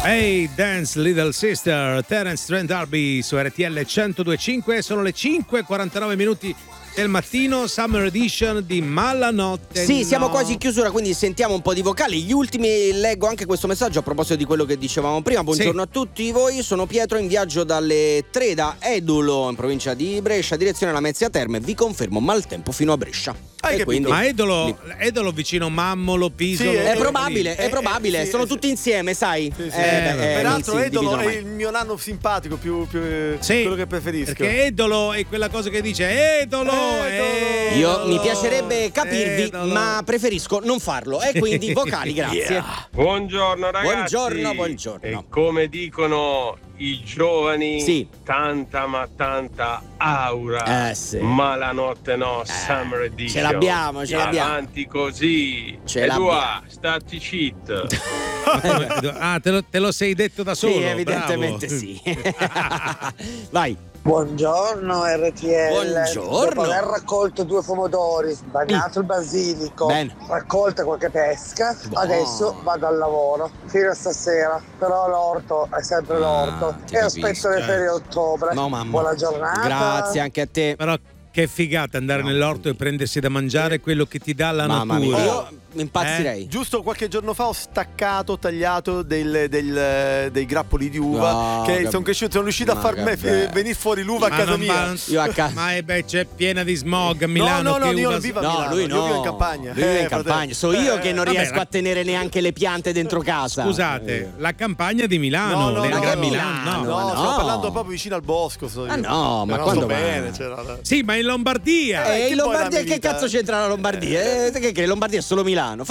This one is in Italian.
Hey Dance Little Sister, Terence Trent D'Arby su RTL 102.5. Sono le 5:49 minuti del mattino, Summer Edition di Malanotte. Sì, siamo quasi in chiusura, quindi sentiamo un po' di vocali. Gli ultimi, leggo anche questo messaggio a proposito di quello che dicevamo prima. Buongiorno a tutti voi, sono Pietro, in viaggio dalle 3 da Edolo, in provincia di Brescia, direzione Lamezia Terme. Vi confermo maltempo fino a Brescia. Quindi, ma Edolo vicino Mammolo, Pisolo? Sì, è probabile, sono tutti insieme, sai? Sì. Peraltro Edolo è il mio nano simpatico, più quello che preferisco. Perché Edolo è quella cosa che dice Edolo. Io mi piacerebbe capirvi, ma preferisco non farlo. E quindi vocali, grazie. Yeah. Buongiorno ragazzi. Buongiorno. E come dicono i giovani, tanta ma tanta aura. Ma la notte no, Summer Edition. Ce l'abbiamo. Avanti così. Edua, stati cheat. Te lo sei detto da solo. Sì, evidentemente bravo. Sì. Vai. Buongiorno RTL. Buongiorno. Dopo aver raccolto 2 pomodori, bagnato il basilico, raccolta qualche pesca, adesso vado al lavoro fino a stasera. Però l'orto è sempre l'orto e aspetto le ferie a ottobre. Buona giornata. Grazie anche a te. Però che figata andare nell'orto e prendersi da mangiare quello che ti dà la natura. Io impazzirei. Giusto qualche giorno fa ho tagliato dei grappoli di uva che sono riuscito a far venire fuori l'uva a casa mia. C'è piena di smog a Milano. No, io non vivo a Milano. Lui no. Io vivo in campagna. Lui vive in campagna. So io che non riesco a tenere neanche le piante dentro casa. Scusate, la campagna di Milano. No, Stavo parlando proprio vicino al bosco. Ma quando bene. Sì, ma in Lombardia. In Lombardia che cazzo c'entra la Lombardia? Che Lombardia è solo Milano.